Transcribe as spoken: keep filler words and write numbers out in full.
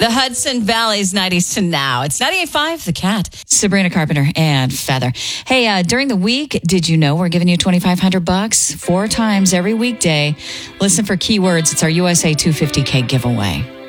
The Hudson Valley's nineties to now. It's ninety-eight point five, The Cat. Sabrina Carpenter and Feather. Hey, uh, during the week, did you know we're giving you twenty-five hundred bucks four times every weekday? Listen for keywords. It's our U S A two hundred fifty K giveaway.